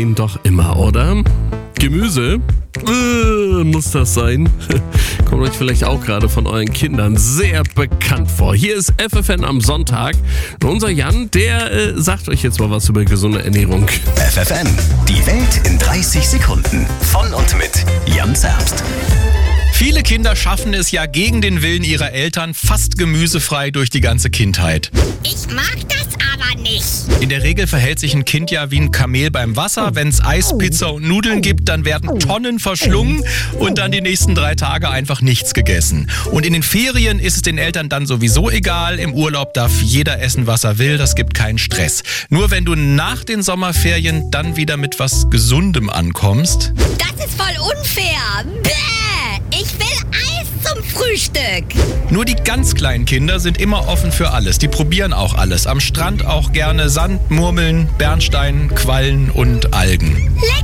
Doch immer, oder? Gemüse? Muss das sein? Kommt euch vielleicht auch gerade von euren Kindern sehr bekannt vor. Hier ist FFN am Sonntag. Und unser Jan, der sagt euch jetzt mal was über gesunde Ernährung. FFN, die Welt in 30 Sekunden. Von und mit Jan Zerbst. Viele Kinder schaffen es ja gegen den Willen ihrer Eltern fast gemüsefrei durch die ganze Kindheit. Ich mag das aber nicht. In der Regel verhält sich ein Kind ja wie ein Kamel beim Wasser. Wenn es Eis, Pizza und Nudeln gibt, dann werden Tonnen verschlungen und dann die nächsten 3 Tage einfach nichts gegessen. Und in den Ferien ist es den Eltern dann sowieso egal. Im Urlaub darf jeder essen, was er will. Das gibt keinen Stress. Nur wenn du nach den Sommerferien dann wieder mit was Gesundem ankommst. Das ist voll unfair. Bäh! Ich will Eis zum Frühstück. Nur die ganz kleinen Kinder sind immer offen für alles. Die probieren auch alles. Am Strand auch gerne Sand, Murmeln, Bernstein, Quallen und Algen. Lecker!